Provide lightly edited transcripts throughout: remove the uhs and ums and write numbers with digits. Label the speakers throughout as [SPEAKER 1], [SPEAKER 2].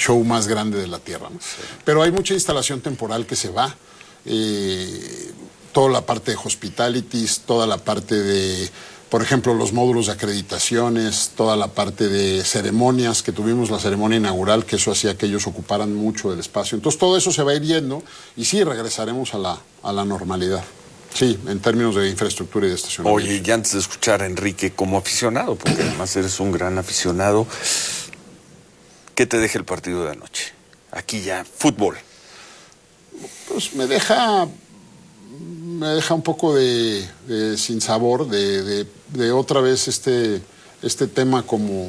[SPEAKER 1] show más grande de la Tierra, ¿no? Sí. Pero hay mucha instalación temporal que se va, toda la parte de hospitalities, toda la parte de, por ejemplo, los módulos de acreditaciones, toda la parte de ceremonias, que tuvimos la ceremonia inaugural, que eso hacía que ellos ocuparan mucho del espacio. Entonces todo eso se va a ir yendo y sí, regresaremos a la normalidad. Sí, en términos de infraestructura y de estacionamiento.
[SPEAKER 2] Oye, y antes de escuchar a Enrique como aficionado, porque además eres un gran aficionado, ¿qué te deja el partido de anoche? Aquí ya, fútbol.
[SPEAKER 1] Pues me deja un poco de sinsabor, de otra vez este tema como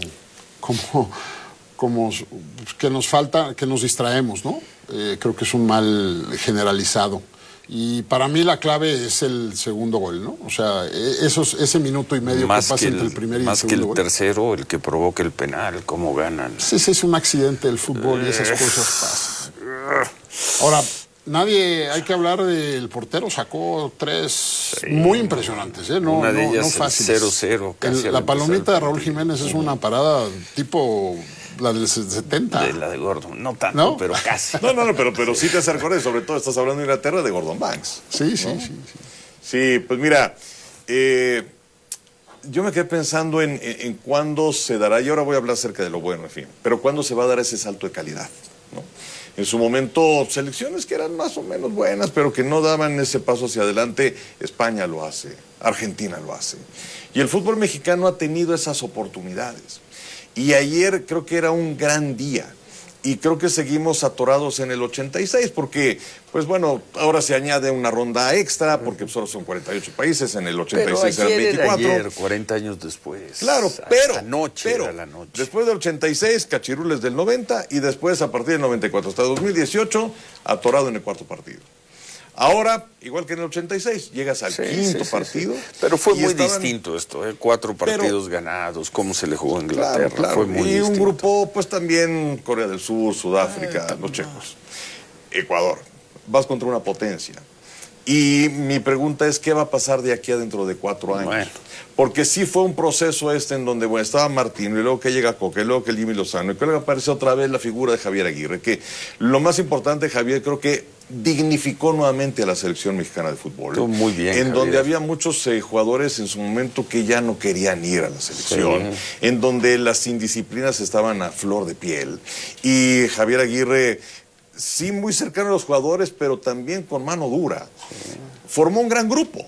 [SPEAKER 1] que nos falta, que nos distraemos, ¿no? Creo que es un mal generalizado. Y para mí la clave es el segundo gol, ¿no? O sea, ese minuto y medio
[SPEAKER 2] más
[SPEAKER 1] que pasa entre el primer y el segundo gol.
[SPEAKER 2] Más que el tercero, el que provoca el penal, cómo ganan.
[SPEAKER 1] Pues ese es un accidente del fútbol y esas cosas pasan. Ahora, hay que hablar del portero, sacó 3 muy impresionantes, ¿eh? No,
[SPEAKER 2] una de ellas,
[SPEAKER 1] no fáciles.
[SPEAKER 2] 0-0. Casi
[SPEAKER 1] la palomita de Raúl Jiménez es una parada tipo la del 70.
[SPEAKER 2] De la de Gordon, no tanto, ¿no? Pero casi.
[SPEAKER 3] No, pero sí te acercó, sobre todo estás hablando de Inglaterra, de Gordon Banks.
[SPEAKER 1] Sí.
[SPEAKER 3] Sí, pues mira, yo me quedé pensando en cuándo se dará, y ahora voy a hablar acerca de lo bueno, en fin, pero cuándo se va a dar ese salto de calidad, ¿no? En su momento, selecciones que eran más o menos buenas, pero que no daban ese paso hacia adelante. España lo hace, Argentina lo hace. Y el fútbol mexicano ha tenido esas oportunidades. Y ayer creo que era un gran día. Y creo que seguimos atorados en el 86, porque, pues bueno, ahora se añade una ronda extra, porque solo son 48 países, en el 86 eran 24.
[SPEAKER 2] Ayer, 40 años después.
[SPEAKER 3] Claro, pero
[SPEAKER 2] era la noche.
[SPEAKER 3] Después del 86, cachirules del 90, y después a partir del 94 hasta 2018, atorado en el cuarto partido. Ahora, igual que en el 86, llegas al quinto partido.
[SPEAKER 2] Pero fue muy distinto esto, ¿eh? 4 partidos ganados, cómo se le jugó a Inglaterra.
[SPEAKER 3] Claro.
[SPEAKER 2] Fue muy distinto.
[SPEAKER 3] Un grupo, pues también Corea del Sur, Sudáfrica, los checos, Ecuador. Vas contra una potencia. Y mi pregunta es, ¿qué va a pasar de aquí a dentro de 4 años? Bueno. Porque sí fue un proceso en donde estaba Martino, y luego que llega Coca, y luego que Jimmy Lozano, y luego aparece otra vez la figura de Javier Aguirre, que lo más importante, Javier, creo que dignificó nuevamente a la selección mexicana de fútbol.
[SPEAKER 2] Muy bien,
[SPEAKER 3] en
[SPEAKER 2] Javier.
[SPEAKER 3] Donde había muchos jugadores en su momento que ya no querían ir a la selección, en donde las indisciplinas estaban a flor de piel. Y Javier Aguirre, sí muy cercano a los jugadores, pero también con mano dura. Formó un gran grupo.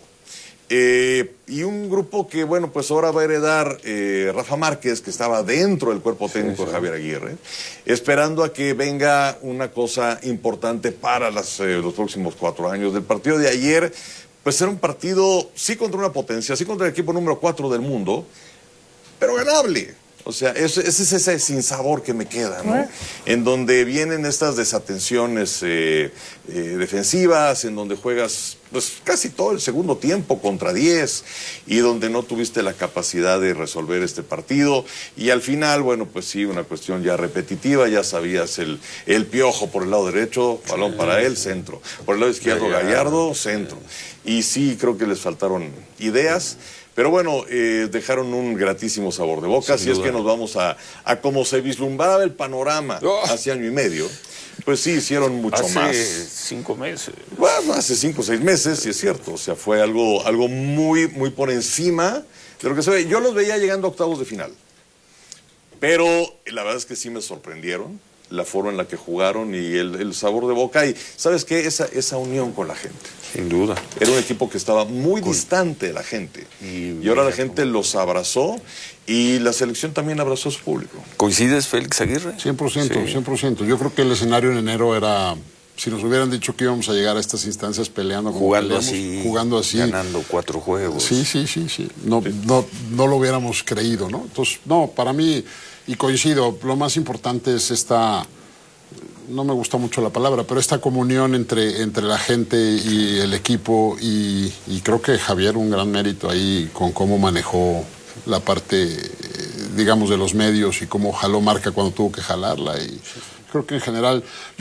[SPEAKER 3] Y un grupo que, bueno, pues ahora va a heredar Rafa Márquez, que estaba dentro del cuerpo técnico de Javier Aguirre, esperando a que venga una cosa importante para los próximos 4 años. Del partido de ayer, pues era un partido, sí contra una potencia, sí contra el equipo número 4 del mundo, pero ganable. O sea, ese es ese sinsabor que me queda, ¿no? En donde vienen estas desatenciones defensivas, en donde juegas pues casi todo el segundo tiempo contra 10 y donde no tuviste la capacidad de resolver este partido. Y al final, bueno, pues sí, una cuestión ya repetitiva, ya sabías el Piojo por el lado derecho, balón para él, centro. Por el lado izquierdo, Gallardo, centro. Y sí, creo que les faltaron ideas. Pero bueno, dejaron un gratísimo sabor de boca. Si es que nos vamos a como se vislumbraba el panorama hace año y medio, pues sí, hicieron mucho más.
[SPEAKER 2] Hace 5 meses.
[SPEAKER 3] Bueno, hace 5 o 6 meses, sí es cierto. O sea, fue algo muy, muy por encima de lo que se ve. Yo los veía llegando a octavos de final. Pero la verdad es que sí me sorprendieron la forma en la que jugaron y el sabor de boca. Y, ¿sabes qué? Esa unión con la gente.
[SPEAKER 2] Sin duda.
[SPEAKER 3] Era un equipo que estaba muy distante de la gente. Y ahora la gente los abrazó y la selección también abrazó a su público.
[SPEAKER 2] ¿Coincides, Félix Aguirre?
[SPEAKER 1] 100%, 100%. Yo creo que el escenario en enero era... Si nos hubieran dicho que íbamos a llegar a estas instancias peleando como
[SPEAKER 2] jugando
[SPEAKER 1] así,
[SPEAKER 2] ganando 4 juegos.
[SPEAKER 1] Sí. No lo hubiéramos creído, ¿no? Entonces, no, para mí, y coincido, lo más importante es esta, no me gusta mucho la palabra, pero esta comunión entre la gente y el equipo, y creo que Javier un gran mérito ahí con cómo manejó la parte, digamos, de los medios y cómo jaló marca cuando tuvo que jalarla. Y creo que en general,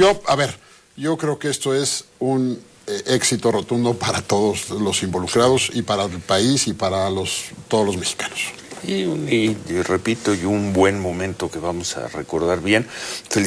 [SPEAKER 1] yo creo que esto es un éxito rotundo para todos los involucrados y para el país y para todos los mexicanos.
[SPEAKER 2] Y repito, un buen momento que vamos a recordar bien.